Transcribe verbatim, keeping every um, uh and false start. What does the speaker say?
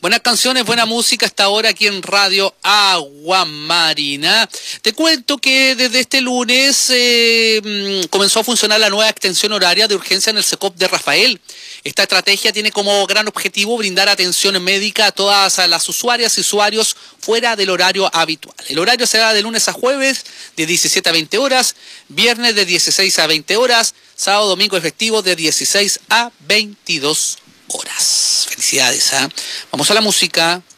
Buenas canciones, buena música hasta ahora aquí en Radio Agua Marina. Te cuento que desde este lunes eh, comenzó a funcionar la nueva extensión horaria de urgencia en el SECOP de Rafael. Esta estrategia tiene como gran objetivo brindar atención médica a todas las usuarias y usuarios fuera del horario habitual. El horario será de lunes a jueves de diecisiete a veinte horas, viernes de dieciséis a veinte horas, sábado, domingo y festivo de dieciséis a veintidós horas. Felicidades, ¿eh? Vamos a la música.